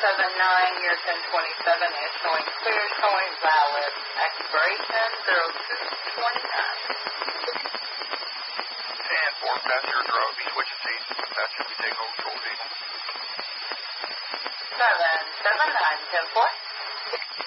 year 1027 is showing clear, showing valid. Expiration 0229. And for passenger draw, be switching seats. Passenger, we take over shortly. 779, 10-4.